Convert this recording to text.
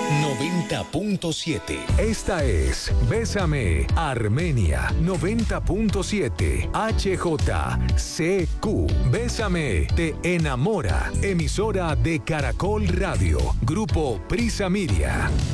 90.7. Esta es Bésame Armenia 90.7 HJCQ. Bésame te enamora. Emisora de Caracol Radio. Grupo Prisa Media.